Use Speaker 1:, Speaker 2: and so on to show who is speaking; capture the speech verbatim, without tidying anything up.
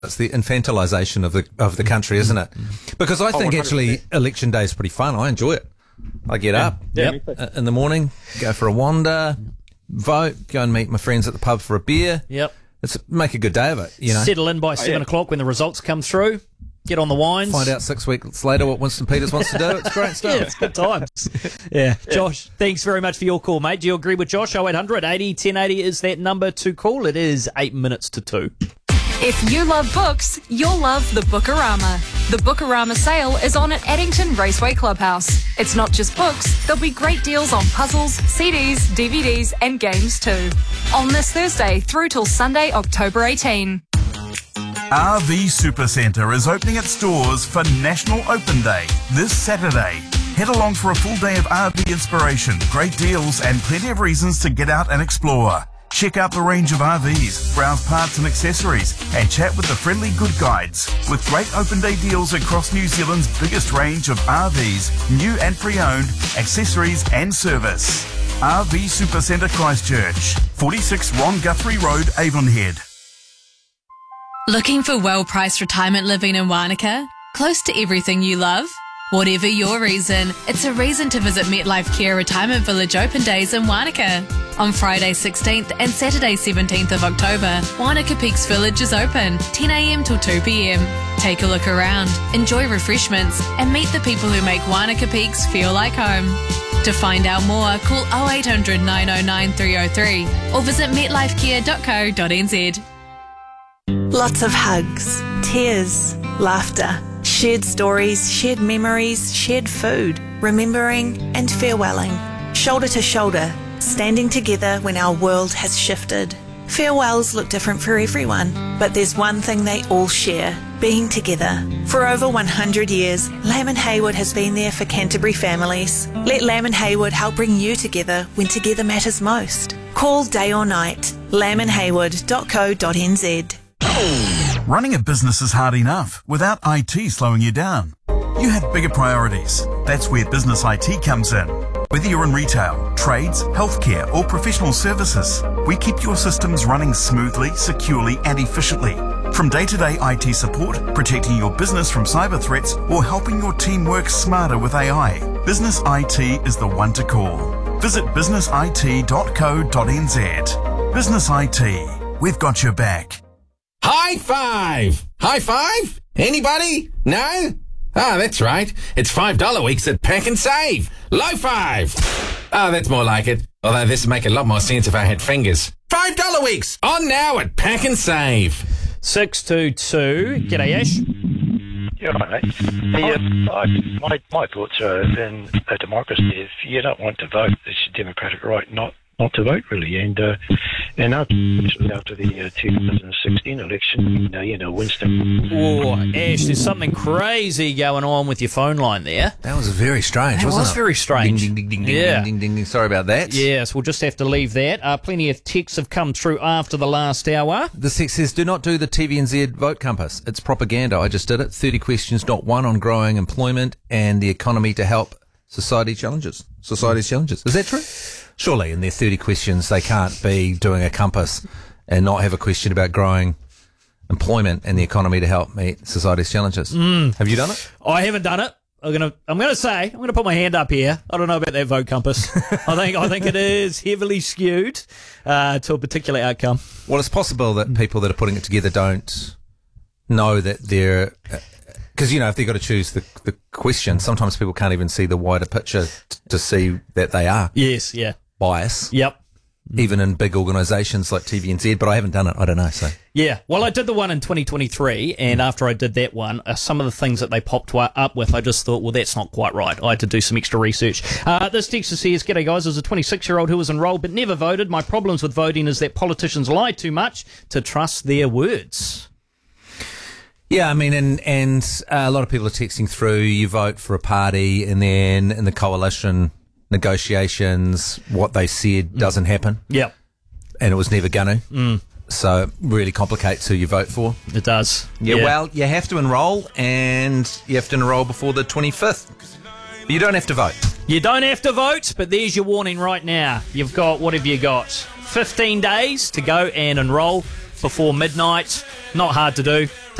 Speaker 1: It's the infantilisation of the of the country, isn't it? Because I think
Speaker 2: oh,
Speaker 1: actually election day is pretty fun. I enjoy it. I get
Speaker 2: yeah.
Speaker 1: up
Speaker 2: yeah.
Speaker 1: yep. in the morning, go for a wander, vote, go and meet my friends at the pub for a beer.
Speaker 3: Yep.
Speaker 1: It's make a good day of it, you know.
Speaker 3: Settle in by
Speaker 2: oh,
Speaker 3: seven
Speaker 2: yeah.
Speaker 3: o'clock when the results come through. Get on the wines.
Speaker 1: Find out six weeks later what Winston Peters wants to do. It's great stuff.
Speaker 3: Yeah, it's good times. Yeah. Josh, thanks very much for your call, mate. Do you agree with Josh? oh eight hundred eighty ten eighty is that number to call. It is eight minutes to two.
Speaker 4: If you love books, you'll love the Bookarama. The Bookarama sale is on at Addington Raceway Clubhouse. It's not just books, there'll be great deals on puzzles, C Ds, D V Ds and games too. On this Thursday through till Sunday, October eighteenth.
Speaker 5: R V Supercentre is opening its doors for National Open Day this Saturday. Head along for a full day of R V inspiration, great deals and plenty of reasons to get out and explore. Check out the range of R Vs, browse parts and accessories, and chat with the friendly good guides. With great open day deals across New Zealand's biggest range of R Vs, new and pre-owned, accessories and service. R V Supercentre Christchurch, forty-six Ron Guthrie Road, Avonhead.
Speaker 6: Looking for well-priced retirement living in Wānaka? Close to everything you love? Whatever your reason, it's a reason to visit MetLife Care Retirement Village Open Days in Wānaka. On Friday sixteenth and Saturday seventeenth of October, Wānaka Peaks Village is open, ten a m till two p m. Take a look around, enjoy refreshments, and meet the people who make Wānaka Peaks feel like home. To find out more, call oh eight hundred nine oh nine three oh three or visit metlifecare dot co dot n z.
Speaker 7: Lots of hugs, tears, laughter, shared stories, shared memories, shared food, remembering and farewelling. Shoulder to shoulder, standing together when our world has shifted. Farewells look different for everyone, but there's one thing they all share, being together. For over one hundred years, Lamb and Hayward has been there for Canterbury families. Let Lamb and Hayward help bring you together when together matters most. Call day or night, lamb and hayward dot co dot n z.
Speaker 5: Running a business is hard enough without I T slowing you down. You have bigger priorities. That's where Business I T comes in. Whether you're in retail, trades, healthcare or professional services, we keep your systems running smoothly, securely and efficiently. From day-to-day I T support, protecting your business from cyber threats or helping your team work smarter with A I, Business I T is the one to call. Visit business I T dot co dot n z. Business I T, we've got your back.
Speaker 8: High five! High five? Anybody? No? Ah, that's right. It's five dollar weeks at Pack and Save. Low five! Ah, that's more like it. Although this would make a lot more sense if I had fingers. five dollar weeks! On now at Pack and Save.
Speaker 3: six two two. G'day, Ash.
Speaker 9: Yeah, right, mate. Hey, uh, I, my, my thoughts are in a democracy. If you don't want to vote, it's your democratic right not not to vote, really. And uh, and after, after the uh, two thousand sixteen election, you know, you know, Winston.
Speaker 3: Oh, Ash, there's something crazy going on with your phone line there.
Speaker 1: That was very strange,
Speaker 3: That
Speaker 1: wasn't
Speaker 3: was
Speaker 1: it?
Speaker 3: very strange.
Speaker 1: Ding, ding, ding, ding,
Speaker 3: Yeah.
Speaker 1: ding, ding, ding, ding. Sorry about that.
Speaker 3: Yes, we'll just have to leave that. Uh, plenty of texts have come through after the last hour.
Speaker 1: The text says, do not do the T V N Z vote compass. It's propaganda. I just did it. thirty questions, not one on growing employment and the economy to help society challenges. Society's challenges. Is that true? Surely in their thirty questions, they can't be doing a compass and not have a question about growing employment and the economy to help meet society's challenges.
Speaker 3: Mm.
Speaker 1: Have you done it?
Speaker 3: I haven't done it. I'm gonna. I'm gonna say. I'm gonna put my hand up here. I don't know about that vote compass. I think. I think it is heavily skewed uh, to a particular outcome.
Speaker 1: Well, it's possible that people that are putting it together don't know that they're. Because, you know, if they've got to choose the, the question, sometimes people can't even see the wider picture t- to see that they are.
Speaker 3: Yes, yeah.
Speaker 1: Bias.
Speaker 3: Yep.
Speaker 1: Even in big organisations like T V N Z, but I haven't done it. I don't know, so.
Speaker 3: Yeah, well, I did the one in twenty twenty-three, and after I did that one, uh, some of the things that they popped wa- up with, I just thought, well, that's not quite right. I had to do some extra research. Uh, this texter says, g'day guys, there's a twenty-six-year-old who was enrolled but never voted. My problems with voting is that politicians lie too much to trust their words.
Speaker 1: Yeah, I mean, and and uh, a lot of people are texting through, you vote for a party, and then in the coalition negotiations, what they said doesn't happen.
Speaker 3: Yep.
Speaker 1: And it was never going to.
Speaker 3: Mm.
Speaker 1: So it really complicates who you vote for.
Speaker 3: It does.
Speaker 1: Yeah,
Speaker 3: Yeah.
Speaker 1: well, you have to enrol, and you have to enrol before the twenty-fifth. But you don't have to vote.
Speaker 3: You don't have to vote, but there's your warning right now. You've got, what have you got? fifteen days to go and enrol. before midnight. Not hard to do.